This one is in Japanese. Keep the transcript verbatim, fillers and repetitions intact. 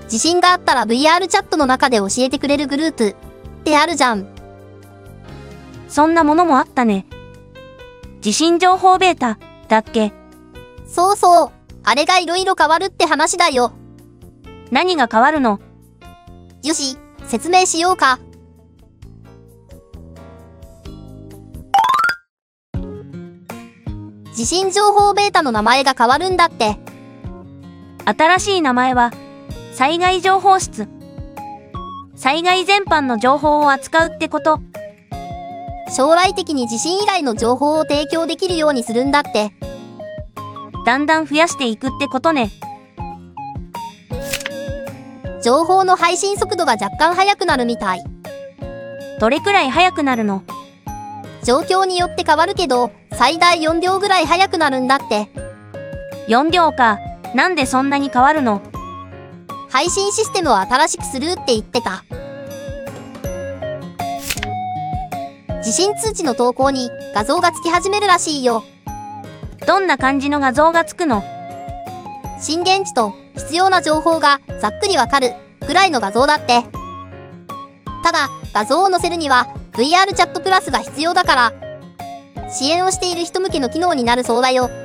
地震があったら ブイアール チャットの中で教えてくれるグループってあるじゃん。 そんなものもあったね。地震情報ベータだっけ？ そうそう。あれがいろいろ変わるって話だよ。 何が変わるの？ よし、説明しようか。地震情報ベータの名前が変わるんだって。 新しい名前は、災害情報室。災害全般の情報を扱うってこと。 将来的に地震以外の情報を提供できるようにするんだって。 だんだん増やしていくってことね。 情報の配信速度が若干速くなるみたい。 どれくらい速くなるの？ 状況によって変わるけど、最大よんびょうぐらい速くなるんだって。 よんびょうか。なんでそんなに変わるの？ 配信システムを新しくするって言ってた。地震通知の投稿に画像がつき始めるらしいよ。 どんな感じの画像がつくの？ 震源地と必要な情報がざっくりわかるくらいの画像だって。ただ、画像を載せるには ブイアール チャットプラスが必要だから、支援をしている人向けの機能になるそうだよ。